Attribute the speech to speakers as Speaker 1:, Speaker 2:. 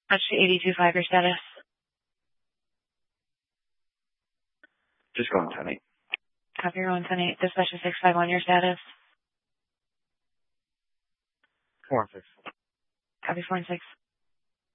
Speaker 1: Watch 82.5, your status.
Speaker 2: Just going 10-8.
Speaker 1: Copy, you're on 10-8. Dispatch 651, your status.
Speaker 2: 4 and 6.
Speaker 1: Copy, 4 and 6.